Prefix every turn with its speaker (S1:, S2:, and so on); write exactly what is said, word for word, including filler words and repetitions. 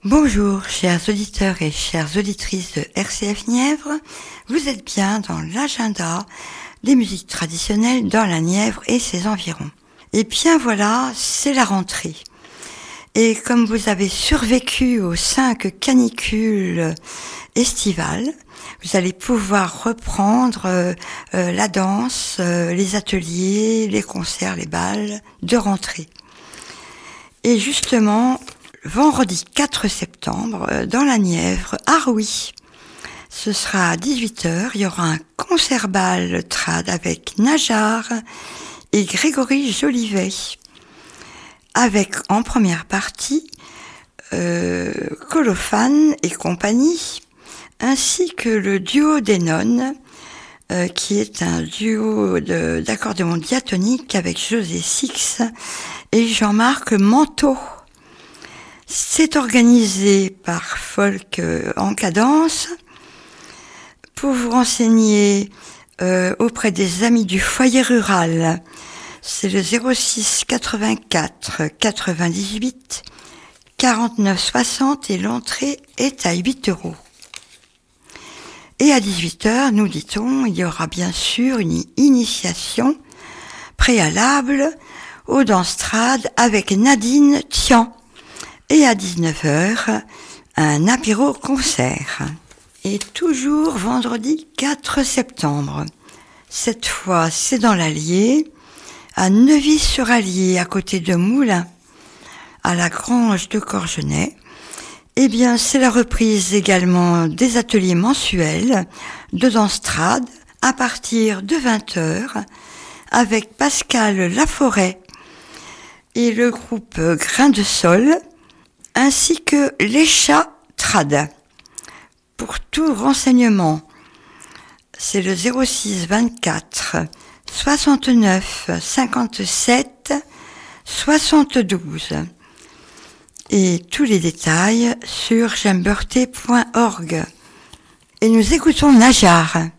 S1: Bonjour, chers auditeurs et chères auditrices de R C F Nièvre. Vous êtes bien dans l'agenda des musiques traditionnelles dans la Nièvre et ses environs. Et bien voilà, c'est la rentrée. Et comme vous avez survécu aux cinq canicules estivales, vous allez pouvoir reprendre euh, euh, la danse, euh, les ateliers, les concerts, les bals de rentrée. Et justement, vendredi quatre septembre, euh, dans la Nièvre, à Rouy, ce sera à dix-huit heures, il y aura un concert-bal trad avec Najar et Grégory Jolivet, avec en première partie euh, Colophane et compagnie, ainsi que le duo des nonnes, euh, qui est un duo de, d'accordéon diatonique avec José Six et Jean-Marc Manteau. C'est organisé par Folk en cadence. Pour vous renseigner euh, auprès des amis du foyer rural, c'est le zéro six quatre-vingt-quatre quatre-vingt-dix-huit quarante-neuf soixante et l'entrée est à huit euros. Et à dix-huit heures, nous dit-on, il y aura bien sûr une initiation préalable aux danses trad avec Nadine Tian. Et à dix-neuf heures, un apéro-concert. Et toujours vendredi quatre septembre. Cette fois, c'est dans l'Allier, à Neuvy-sur-Allier, à côté de Moulins, à la Grange de Corgenay. Eh bien, c'est la reprise également des ateliers mensuels de danse trad à partir de vingt heures avec Pascal Laforêt et le groupe Grain de Sol, ainsi que les chats trad. Pour tout renseignement, c'est le zéro six vingt-quatre soixante-neuf cinquante-sept soixante-douze. Et tous les détails sur jamberté point org. Et nous écoutons Najar.